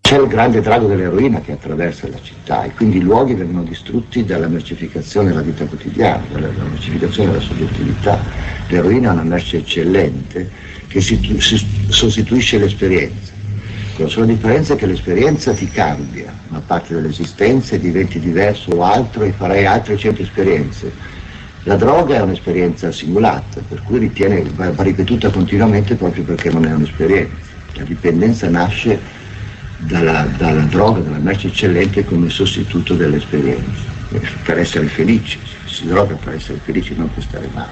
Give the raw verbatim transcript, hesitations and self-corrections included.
C'è il grande drago dell'eroina che attraversa la città e quindi i luoghi vengono distrutti dalla mercificazione della vita quotidiana, dalla, dalla mercificazione della soggettività. L'eroina è una merce eccellente che si, si sostituisce l'esperienza, con la sola differenza che l'esperienza ti cambia una parte dell'esistenza e diventi diverso o altro e farai altre cento esperienze. La droga è un'esperienza simulata, per cui ritiene, va, va ripetuta continuamente proprio perché non è un'esperienza. La dipendenza nasce Dalla, dalla droga, dalla merce eccellente come sostituto dell'esperienza, per essere felici, si droga per essere felici, non per stare male.